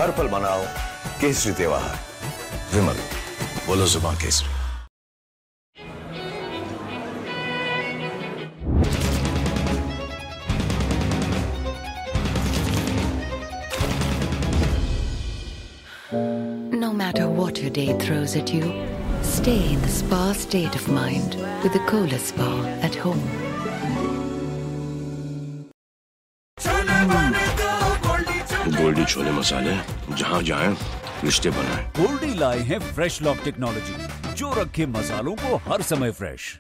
हर पल मनाओ केसरी त्योहार। विमल, बोलो जुबान Kesari. No matter what your day throws at you, stay in the spa state of mind with the Kohler Spa at home. Goldy chole मसाले, जहाँ जाएं रिश्ते बनाएं। गोल्डी लाए हैं फ्रेश लॉक टेक्नोलॉजी, जो रखे मसालों को हर समय फ्रेश।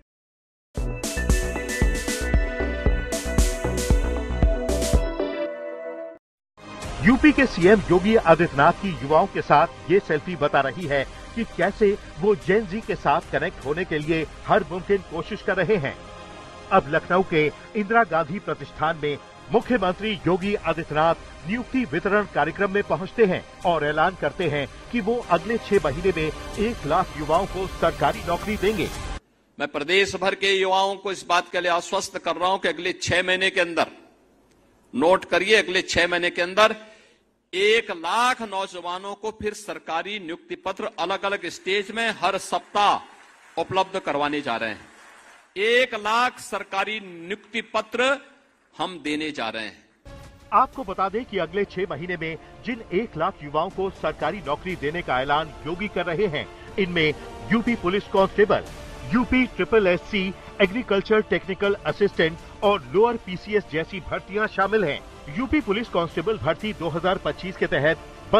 यूपी के सीएम योगी आदित्यनाथ की युवाओं के साथ ये सेल्फी बता रही है कि कैसे वो जेन जी के साथ कनेक्ट होने के लिए हर मुमकिन कोशिश कर रहे हैं। अब लखनऊ के इंदिरा गांधी प्रतिष्ठान में मुख्यमंत्री योगी आदित्यनाथ नियुक्ति वितरण कार्यक्रम में पहुंचते हैं और ऐलान करते हैं कि वो अगले 6 महीने में 1 लाख युवाओं को सरकारी नौकरी देंगे। मैं प्रदेश भर के युवाओं को इस बात के लिए आश्वस्त कर रहा हूं कि अगले 6 महीने के अंदर, नोट करिए, अगले 6 महीने के अंदर 1 लाख नौजवानों को फिर सरकारी नियुक्ति पत्र अलग अलग स्टेज में हर सप्ताह उपलब्ध करवाने जा रहे हैं। 1 लाख सरकारी नियुक्ति पत्र हम देने जा रहे हैं। आपको बता दें कि अगले 6 महीने में जिन 1 लाख युवाओं को सरकारी नौकरी देने का ऐलान योगी कर रहे हैं, इनमें UP police constable, UP SSSC, agriculture technical assistant और लोअर PCS जैसी भर्तियां शामिल हैं। यूपी पुलिस कांस्टेबल भर्ती 2025 के तहत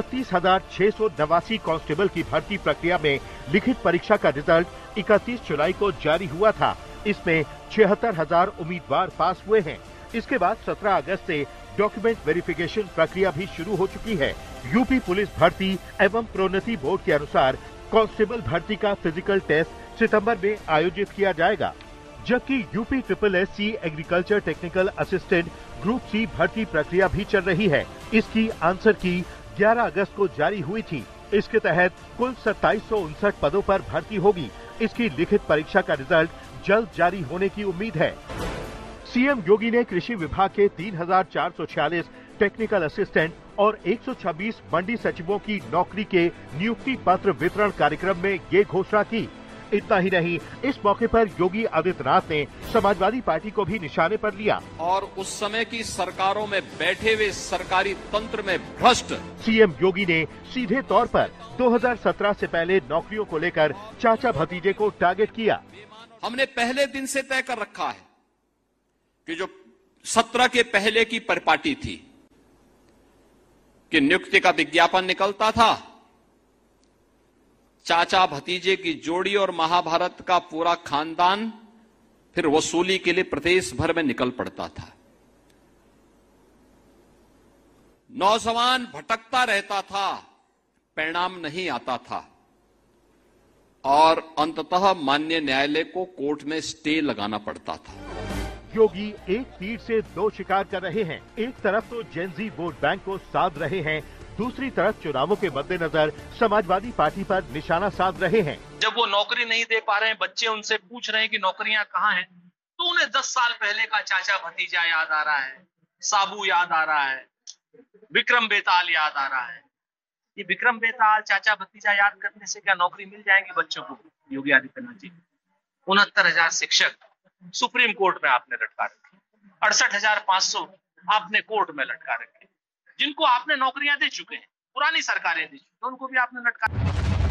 32,689 कांस्टेबल की भर्ती प्रक्रिया में लिखित परीक्षा का रिजल्ट 31 जुलाई को जारी हुआ था। इसमें 76,000 उम्मीदवार पास हुए हैं। इसके बाद 17 अगस्त से डॉक्यूमेंट वेरिफिकेशन प्रक्रिया भी शुरू हो चुकी है। यूपी पुलिस भर्ती एवं प्रोन्नति बोर्ड के अनुसार कांस्टेबल भर्ती का फिजिकल टेस्ट सितंबर में आयोजित किया जाएगा, जबकि UP SSSC agriculture technical assistant group C भर्ती प्रक्रिया भी चल रही है। इसकी आंसर की 11 अगस्त को जारी हुई थी। इसके तहत कुल 2759 पदों पर भर्ती होगी। इसकी लिखित परीक्षा का रिजल्ट जल्द जारी होने की उम्मीद है। सीएम योगी ने कृषि विभाग के 3,446 टेक्निकल असिस्टेंट और 126 मंडी सचिवों की नौकरी के नियुक्ति पत्र वितरण कार्यक्रम में ये घोषणा की। इतना ही नहीं, इस मौके पर योगी आदित्यनाथ ने समाजवादी पार्टी को भी निशाने पर लिया और उस समय की सरकारों में बैठे हुए सरकारी तंत्र में भ्रष्ट सीएम योगी ने सीधे तौर पर 2017 से पहले नौकरियों को लेकर चाचा भतीजे को टारगेट किया। हमने पहले दिन से तय कर रखा है कि जो 17 के पहले की परिपाटी थी कि नियुक्ति का विज्ञापन निकलता था, चाचा भतीजे की जोड़ी और महाभारत का पूरा खानदान फिर वसूली के लिए प्रदेश भर में निकल पड़ता था। नौजवान भटकता रहता था, परिणाम नहीं आता था और अंततः माननीय न्यायालय को कोर्ट में स्टे लगाना पड़ता था। योगी एक तीर से 2 शिकार कर रहे हैं। एक तरफ तो जेनजी वोट बैंक को साध रहे हैं, दूसरी तरफ चुनावों के मद्देनजर समाजवादी पार्टी पर निशाना साध रहे हैं। जब वो नौकरी नहीं दे पा रहे हैं, बच्चे उनसे पूछ रहे हैं कि नौकरियां कहाँ हैं, तो उन्हें 10 साल पहले का चाचा भतीजा याद आ रहा है, साबू याद आ रहा है, विक्रम बेताल याद आ रहा है। ये विक्रम बेताल चाचा भतीजा याद करने से क्या नौकरी मिल जाएगी बच्चों को? योगी आदित्यनाथ जी, 69,000 शिक्षक सुप्रीम कोर्ट में आपने लटका रखे, 68,500 आपने कोर्ट में लटका रखे, जिनको आपने नौकरियां दे चुके हैं, पुरानी सरकारें दी चुकी, उनको भी आपने लटका।